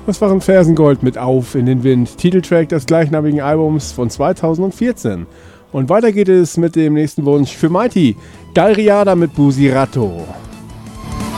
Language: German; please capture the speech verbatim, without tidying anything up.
Das waren Fersengold mit Auf in den Wind, Titeltrack des gleichnamigen Albums von zweitausendvierzehn. Und weiter geht es mit dem nächsten Wunsch für Mighty, Galriada mit Busirato.